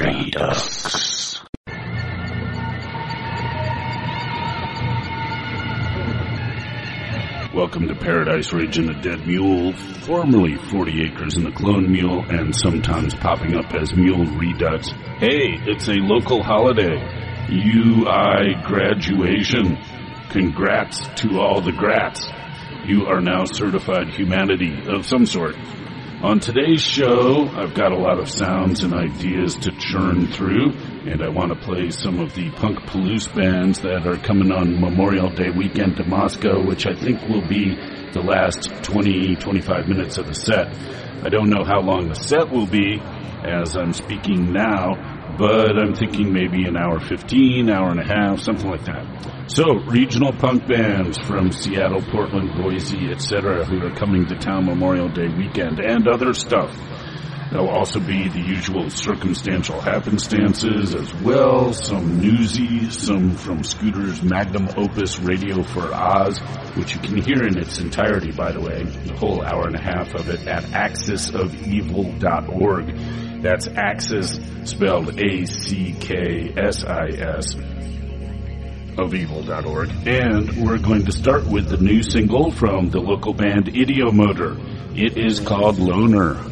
Redux. Welcome to Paradise Ridge and the Dead Mule, formerly 40 Acres and the Clone Mule, and sometimes popping up as Mule Redux. Hey, it's a local holiday. UI graduation. Congrats to all the grats. You are now certified humanity of some sort. On today's show, I've got a lot of sounds and ideas to churn through, and I want to play some of the Punk Palouse bands that are coming on Memorial Day weekend to Moscow, which I think will be the last 20-25 minutes of the set. I don't know how long the set will be as I'm speaking now, but I'm thinking maybe an hour 15, hour and a half, something like that. So, regional punk bands from Seattle, Portland, Boise, etc., who are coming to town Memorial Day weekend, and other stuff. There'll also be the usual circumstantial happenstances as well, some newsies, some from Scooter's magnum opus Radio for Oz, which you can hear in its entirety, by the way, the whole hour and a half of it at axisofevil.org. That's Axis, spelled A-C-K-S-I-S, of evil.org. And we're going to start with the new single from the local band Idiomotor. It is called Loner.